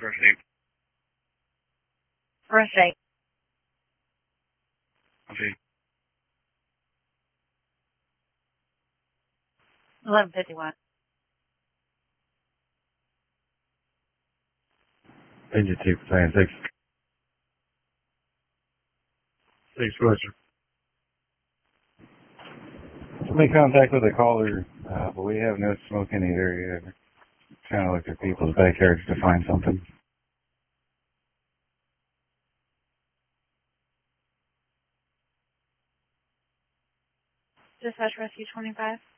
Birthday. Birthday. Okay. 11:51. Engine 2, Battalion 6. 6 Roger. Make contact with the caller, but we have no smoke in the area. We're trying to look at people's backyards to find something. Dispatch Rescue 25.